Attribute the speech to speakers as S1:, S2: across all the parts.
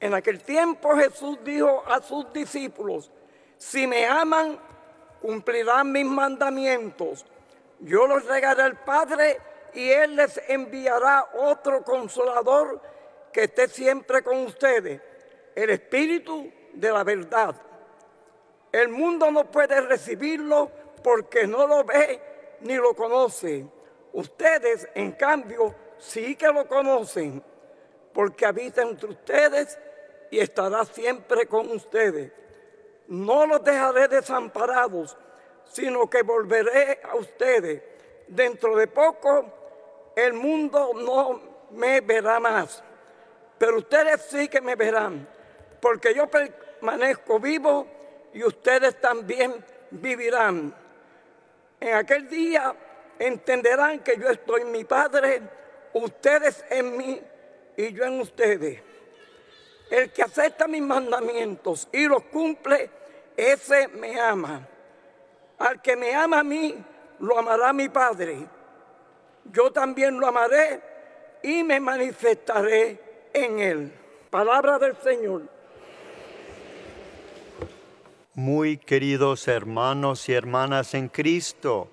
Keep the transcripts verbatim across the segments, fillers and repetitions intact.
S1: En aquel tiempo Jesús dijo a sus discípulos: si me aman, cumplirán mis mandamientos. Yo los regaré al Padre y Él les enviará otro Consolador que esté siempre con ustedes, el Espíritu de la verdad. El mundo no puede recibirlo porque no lo ve ni lo conoce. Ustedes, en cambio, sí que lo conocen, porque habita entre ustedes y estará siempre con ustedes. No los dejaré desamparados, sino que volveré a ustedes. Dentro de poco, el mundo no me verá más, pero ustedes sí que me verán, porque yo permanezco vivo y ustedes también vivirán. En aquel día entenderán que yo estoy en mi Padre, ustedes en mí y yo en ustedes. El que acepta mis mandamientos y los cumple, ese me ama. Al que me ama a mí, lo amará mi Padre. Yo también lo amaré y me manifestaré en él. Palabra del Señor.
S2: Muy queridos hermanos y hermanas en Cristo,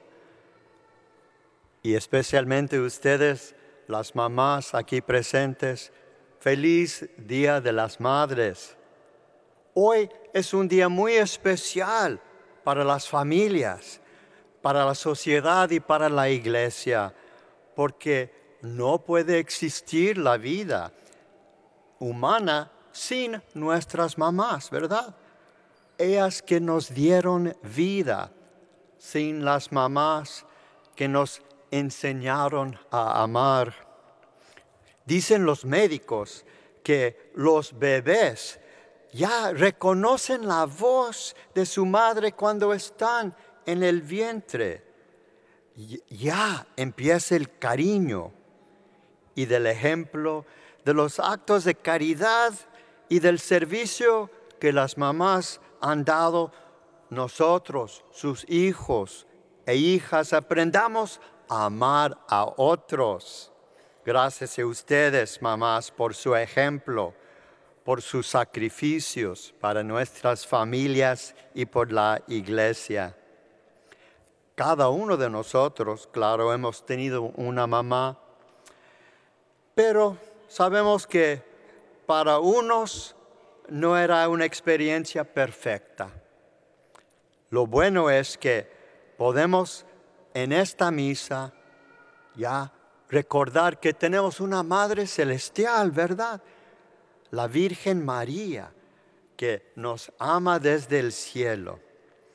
S2: y especialmente ustedes, las mamás aquí presentes, feliz Día de las Madres. Hoy es un día muy especial para las familias, para la sociedad y para la iglesia, porque no puede existir la vida humana sin nuestras mamás, ¿verdad? Ellas que nos dieron vida, sin las mamás que nos enseñaron a amar. Dicen los médicos que los bebés ya reconocen la voz de su madre cuando están en el vientre. Ya empieza el cariño, y del ejemplo de los actos de caridad y del servicio que las mamás han dado, nosotros, sus hijos e hijas, aprendamos a amar a otros. Gracias a ustedes, mamás, por su ejemplo, por sus sacrificios para nuestras familias y por la iglesia. Cada uno de nosotros, claro, hemos tenido una mamá, pero sabemos que para unos no era una experiencia perfecta. Lo bueno es que podemos en esta misa ya recordar que tenemos una Madre Celestial, ¿verdad? La Virgen María, que nos ama desde el cielo.